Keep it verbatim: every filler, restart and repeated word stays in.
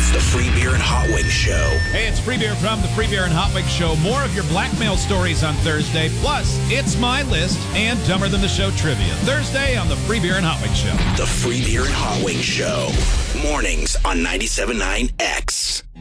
It's the Free Beer and Hot Wings Show. Hey, it's Free Beer from the Free Beer and Hot Wings Show. More of your blackmail stories on Thursday. Plus, It's My List and Dumber Than the Show trivia. Thursday on the Free Beer and Hot Wings Show. The Free Beer and Hot Wings Show. Mornings on ninety-seven point nine X.